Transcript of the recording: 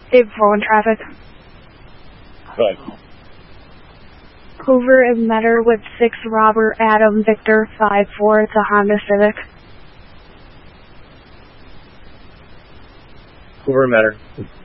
8-4 traffic. Right. Hoover and Metter with 6 Robert Adam Victor 5-4 at the Honda Civic. Hoover and Metter.